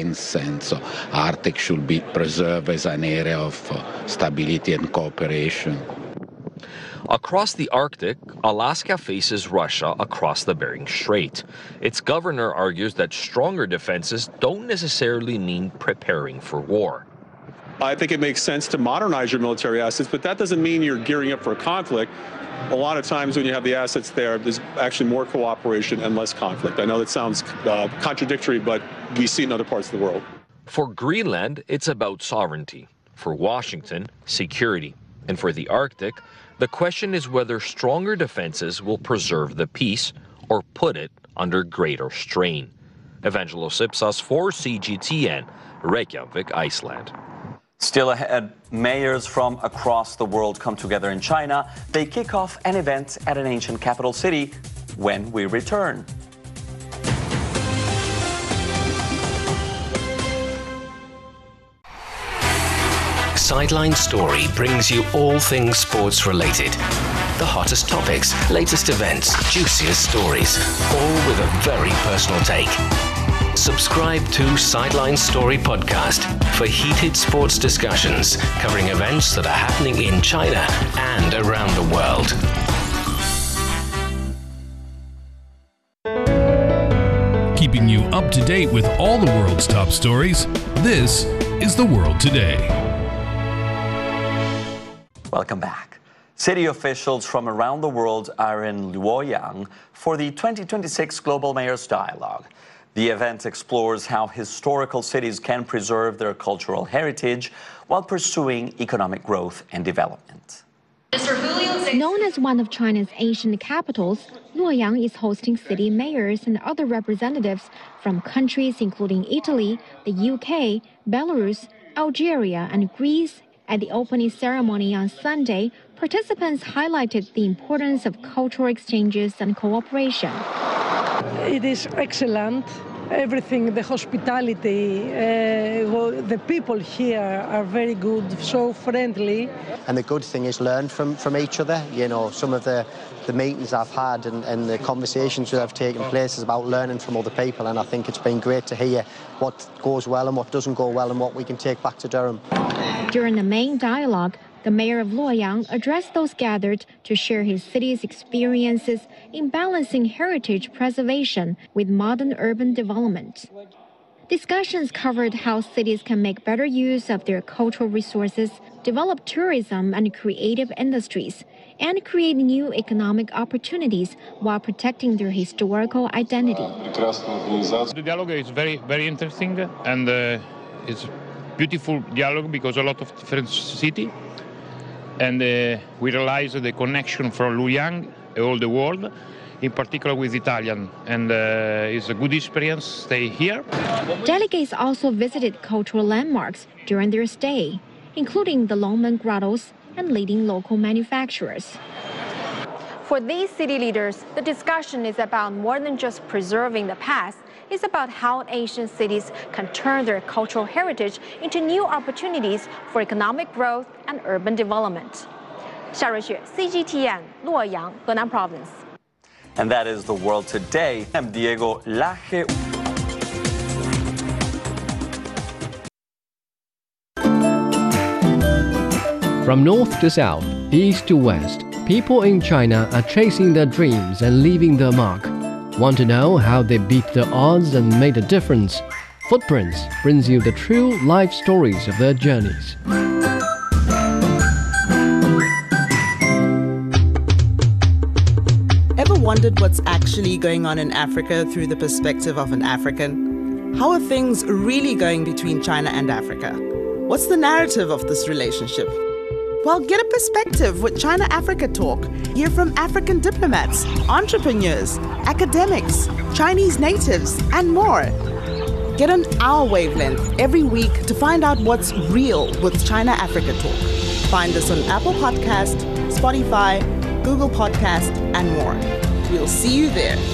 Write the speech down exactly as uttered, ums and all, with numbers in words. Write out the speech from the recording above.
defense, and so Arctic should be preserved as an area of uh, stability and cooperation. Across the Arctic, Alaska faces Russia across the Bering Strait. Its governor argues that stronger defenses don't necessarily mean preparing for war. I think it makes sense to modernize your military assets, but that doesn't mean you're gearing up for a conflict. A lot of times when you have the assets there, there's actually more cooperation and less conflict. I know that sounds uh, contradictory, but we see it in other parts of the world. For Greenland, it's about sovereignty. For Washington, security. And for the Arctic, the question is whether stronger defenses will preserve the peace or put it under greater strain. Evangelos Ipsas for C G T N, Reykjavik, Iceland. Still ahead, mayors from across the world come together in China. They kick off an event at an ancient capital city when we return. Sideline Story brings you all things sports related. The hottest topics, latest events, juiciest stories, all with a very personal take. Subscribe to Sideline Story Podcast for heated sports discussions covering events that are happening in China and around the world. Keeping you up to date with all the world's top stories, this is The World Today. Welcome back. City officials from around the world are in Luoyang for the twenty twenty-six Global Mayors Dialogue. The event explores how historical cities can preserve their cultural heritage while pursuing economic growth and development. Known as one of China's ancient capitals, Luoyang is hosting city mayors and other representatives from countries including Italy, the U K, Belarus, Algeria, and Greece. At the opening ceremony on Sunday, participants highlighted the importance of cultural exchanges and cooperation. It is excellent. Everything, the hospitality, uh, the people here are very good, so friendly. And the good thing is learn from, from each other. You know, some of the, the meetings I've had and, and the conversations that have taken place is about learning from other people, and I think it's been great to hear what goes well and what doesn't go well and what we can take back to Durham. During the main dialogue, the mayor of Luoyang addressed those gathered to share his city's experiences in balancing heritage preservation with modern urban development. Discussions covered how cities can make better use of their cultural resources, develop tourism and creative industries, and create new economic opportunities while protecting their historical identity. The dialogue is very, very interesting, and uh, it's beautiful dialogue because a lot of different cities. And uh, we realize the connection from Luoyang and all the world, in particular with Italian. And uh, it's a good experience stay here. Delegates also visited cultural landmarks during their stay, including the Longmen Grottos and leading local manufacturers. For these city leaders, the discussion is about more than just preserving the past. It's about how ancient cities can turn their cultural heritage into new opportunities for economic growth and urban development. 夏瑞雪 C G T N 洛阳 Henan Province. And that is The World Today. I'm Diego Laje. From north to south, east to west, people in China are chasing their dreams and leaving their mark. Want to know how they beat the odds and made a difference? Footprints brings you the true life stories of their journeys. Ever wondered what's actually going on in Africa through the perspective of an African? How are things really going between China and Africa? What's the narrative of this relationship? Well, get a perspective with China Africa Talk. Hear from African diplomats, entrepreneurs, academics, Chinese natives, and more. Get on our wavelength every week to find out what's real with China Africa Talk. Find us on Apple Podcast, Spotify, Google Podcast, and more. We'll see you there.